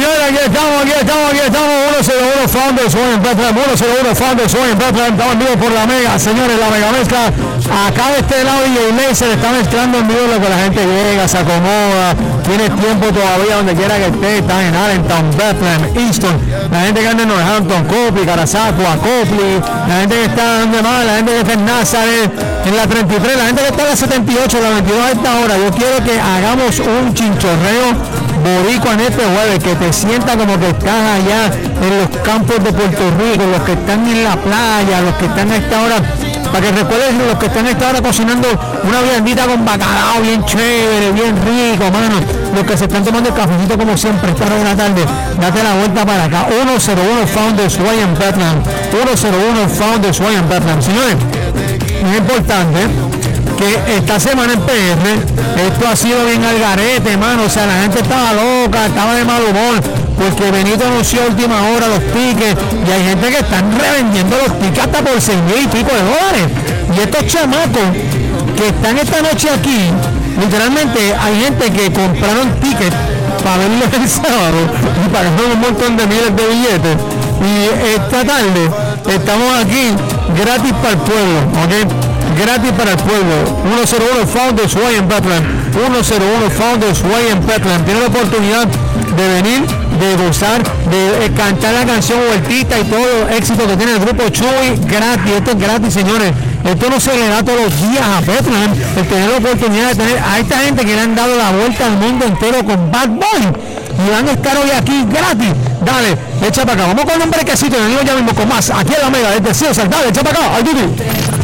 señores, aquí estamos, 101 Founders Way en Bethlehem, 101 Founders Way en Bethlehem, estamos en vivo por la Mega, señores, la Mega Mezcla, acá de este lado DJ Laser está mezclando en vivo lo que la gente llega, se acomoda, tiene tiempo todavía donde quiera que esté, está en Allentown, Bethlehem, Easton, la gente que anda en Northampton, Copley, Carazacua, Copley, la gente que está donde más, la gente que está en Nazareth, en la 33, la gente que está en la 78, la 22 a esta hora, yo quiero que hagamos un chinchorreo boricua en este jueves, que te sientas como que estás allá en los campos de Puerto Rico, los que están en la playa, los que están a esta hora, para que recuerden los que están a esta hora cocinando una viandita con bacalao bien chévere, bien rico, mano, los que se están tomando el cafecito como siempre esta hora de la tarde, date la vuelta para acá, 101 Founders Way en Bethlehem, 101 Founders Way en Bethlehem. Señores, es importante que esta semana en PR esto ha sido bien al garete, mano, o sea, la gente estaba loca, estaba de mal humor, porque Benito anunció a última hora los tickets, y hay gente que están revendiendo los tickets hasta por $6,000 y pico. Y estos chamacos que están esta noche aquí, literalmente hay gente que compraron tickets para verlos el sábado y pagaron un montón de miles de billetes, y esta tarde estamos aquí gratis para el pueblo, ¿ok? Gratis para el pueblo. 101 Founders Way en Bethlehem, 101 Founders Way en Bethlehem. Tiene la oportunidad de venir, de gozar, de cantar la canción Vueltita y todo el éxito que tiene el grupo Chuy gratis. Esto es gratis, señores. Esto no se le da todos los días a Bethlehem, el tener la oportunidad de tener a esta gente que le han dado la vuelta al mundo entero con Bad Boy, y van a estar hoy aquí gratis. Dale, echa para acá. Vamos con un brequecito y venimos ya mismo con más aquí en la Mega desde César. Dale, echa para acá. Al